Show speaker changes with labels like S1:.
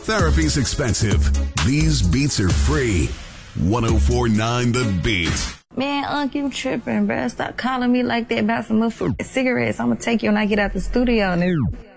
S1: Therapy's expensive. These beats are free. 104.9 The Beat.
S2: Man, Unc, you tripping, bruh. Stop calling me like that about some motherfucking cigarettes. I'm gonna take you when I get out the studio, nigga.